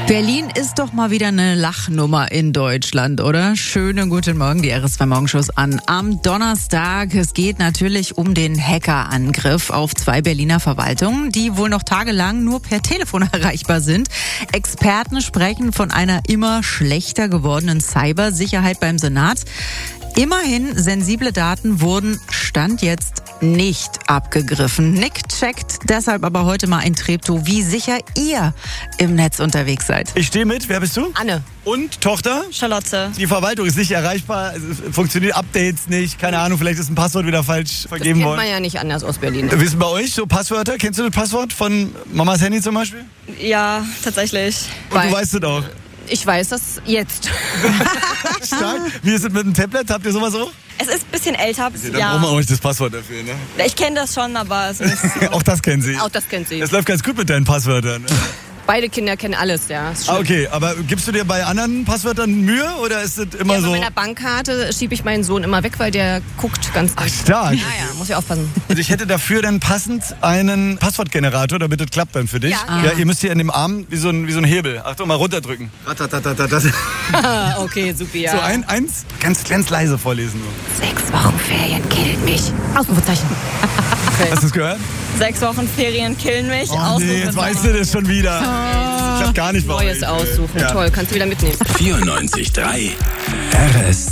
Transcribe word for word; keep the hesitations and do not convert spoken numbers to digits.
Berlin ist doch mal wieder eine Lachnummer in Deutschland, oder? Schönen guten Morgen, die R S zwei Morgenshows an. Am Donnerstag, es geht natürlich um den Hackerangriff auf zwei Berliner Verwaltungen, die wohl noch tagelang nur per Telefon erreichbar sind. Experten sprechen von einer immer schlechter gewordenen Cybersicherheit beim Senat. Immerhin, sensible Daten wurden Stand jetzt nicht abgegriffen. Nick checkt deshalb aber heute mal in Treptow, wie sicher ihr im Netz unterwegs seid. Ich stehe mit. Wer bist du? Anne. Und Tochter? Charlotte. Die Verwaltung ist nicht erreichbar, es funktioniert Updates nicht, keine Ahnung, vielleicht ist ein Passwort wieder falsch vergeben Das worden. kennt man ja nicht anders aus Berlin. Wie ist denn bei euch so Passwörter? Kennst du das Passwort von Mamas Handy zum Beispiel? Ja, tatsächlich. Und Weil- du weißt es auch. Ich weiß das jetzt. Stark. Wie ist es mit dem Tablet? Habt ihr sowas auch? Es ist ein bisschen älter. Dann Ja, brauchen wir auch nicht das Passwort dafür, ne? ich kenne das schon, aber es ist Auch das kennen sie. Auch das kennt sie. Das läuft ganz gut mit deinen Passwörtern. Ne? Beide Kinder kennen alles, ja. Ist Ah, schlimm. okay, aber gibst du dir bei anderen Passwörtern Mühe oder ist es immer Ja, so? bei meiner Bankkarte schiebe ich meinen Sohn immer weg, weil der guckt ganz Ach, stark. Ja, ja, muss ich aufpassen. Also ich hätte dafür dann passend einen Passwortgenerator, damit das klappt dann für dich. Ja. Ja, ihr müsst hier in dem Arm wie so ein, wie so ein Hebel. Achtung, mal runterdrücken. Ratatatatat. Ah, okay, super, ja. So ein, eins, ganz, ganz leise vorlesen nur. Sechs Wochen Ferien killt mich. Ausrufezeichen. Hast du es gehört? sechs Wochen Ferien killen mich. Oh nee, jetzt weißt du das schon wieder. Das klappt gar nicht bei Neues euch. aussuchen. Ja. Toll, kannst du wieder mitnehmen. vierundneunzig Komma drei R S